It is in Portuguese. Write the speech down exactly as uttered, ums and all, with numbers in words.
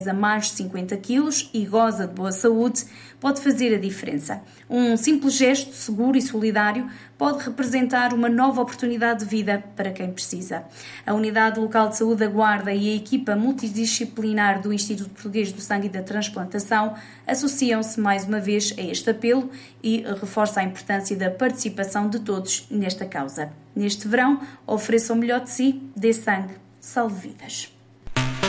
a mais de cinquenta quilos e goza de boa saúde, pode fazer a diferença. Um simples gesto seguro e solidário pode representar uma nova oportunidade de vida para quem precisa. A Unidade Local de Saúde da Guarda e a equipa multidisciplinar do Instituto Português do Sangue e da Transplantação associam-se mais uma vez a este apelo e reforçam a importância da participação de todos nesta causa. Neste verão, ofereça o melhor de si, dê sangue, salve vidas.